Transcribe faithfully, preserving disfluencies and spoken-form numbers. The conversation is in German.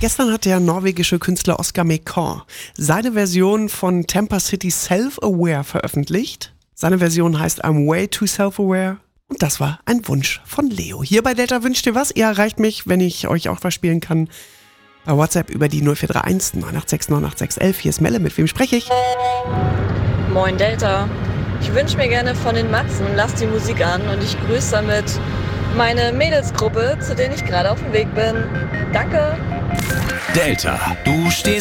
Gestern hat der norwegische Künstler Oscar Mekon seine Version von Tampa City Self-Aware veröffentlicht. Seine Version heißt I'm Way Too Self-Aware. Und das war ein Wunsch von Leo. Hier bei Delta wünscht ihr was? Ihr erreicht mich, wenn ich euch auch was spielen kann, bei WhatsApp über die null vier drei eins neun acht sechs neun acht sechs eins eins. Hier ist Melle, mit wem spreche ich? Moin Delta. Ich wünsche mir gerne von den Matzen, lass die Musik an und ich grüße damit meine Mädelsgruppe, zu denen ich gerade auf dem Weg bin. Danke. Delta, du stehst